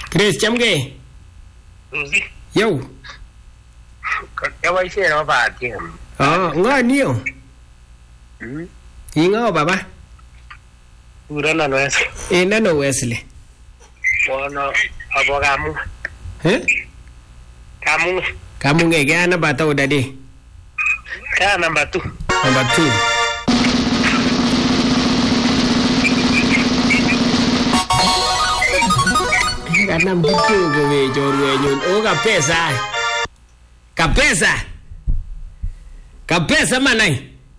Chris chamge. Yo. Cái bánh xe nó bà chứ. Ngó nhiều. Ngó baba. Urana no es. Ina no Wesley. Bueno, abo kamu. Kamu ngeke ana bata udadi. Ka number 2. Number 2. Karena begitu gue jorwe nyun. Oh kapesa mana?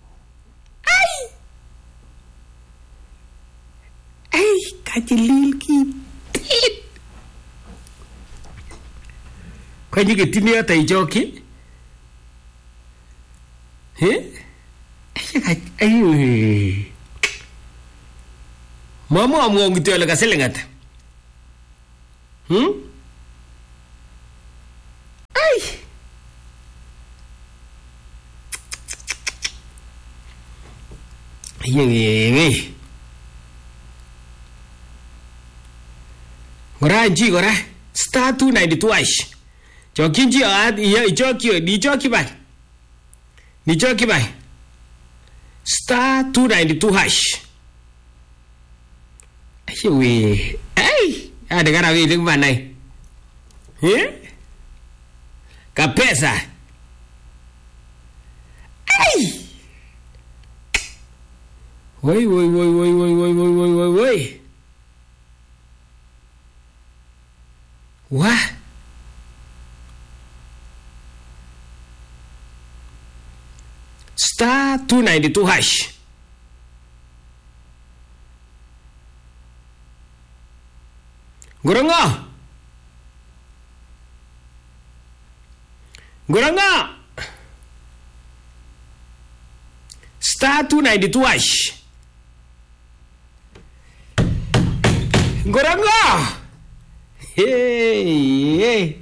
Ay kacilil kitit. Kau juga tini atau ijoki? Ayo. Mama ngomong gitu ala kaselengat. Ay. Iya. Gora star 292 ash. Jokinji ad iya di joki bai. Star 292 hash. Ayo we. Ay, ada cara we dengan mana? Kapesa. Ay. Woi. Wah. Star 292 hash. Guranga. Star 292 hash. Guranga. Hey.